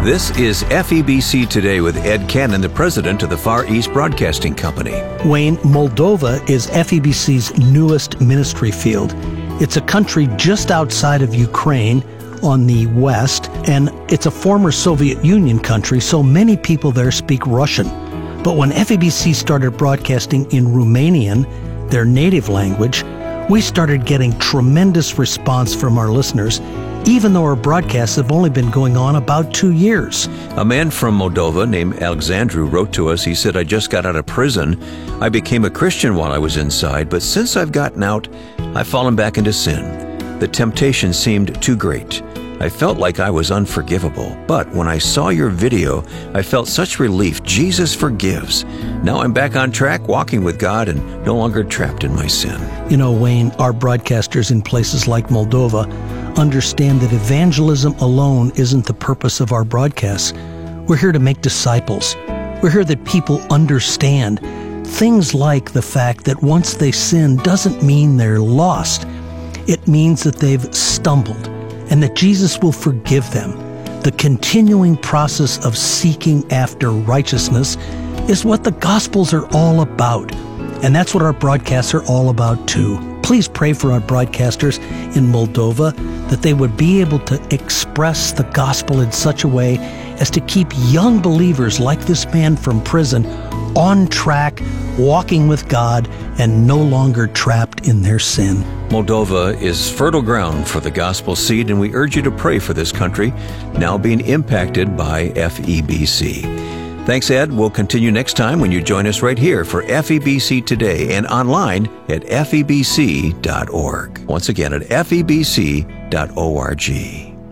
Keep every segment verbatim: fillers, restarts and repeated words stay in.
This is F E B C Today with Ed Cannon, the president of the Far East Broadcasting Company. Wayne, Moldova is F E B C's newest ministry field. It's a country just outside of Ukraine on the west, and it's a former Soviet Union country, so many people there speak Russian. But when F E B C started broadcasting in Romanian, their native language, we started getting tremendous response from our listeners, even though our broadcasts have only been going on about two years. A man from Moldova named Alexandru wrote to us. He said, I just got out of prison. I became a Christian while I was inside, but since I've gotten out, I've fallen back into sin. The temptation seemed too great. I felt like I was unforgivable, but when I saw your video, I felt such relief. Jesus forgives. Now I'm back on track, walking with God and no longer trapped in my sin. You know, Wayne, our broadcasters in places like Moldova understand that evangelism alone isn't the purpose of our broadcasts. We're here to make disciples. We're here that people understand things like the fact that once they sin doesn't mean they're lost. It means that they've stumbled, and that Jesus will forgive them. The continuing process of seeking after righteousness is what the Gospels are all about. And that's what our broadcasts are all about too. Please pray for our broadcasters in Moldova that they would be able to express the gospel in such a way as to keep young believers like this man from prison on track, walking with God, and no longer trapped in their sin. Moldova is fertile ground for the gospel seed, and we urge you to pray for this country, now being impacted by F E B C. Thanks, Ed. We'll continue next time when you join us right here for F E B C Today and online at F E B C dot org. Once again, at F E B C dot org.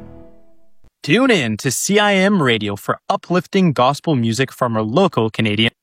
Tune in to C I M Radio for uplifting gospel music from our local Canadian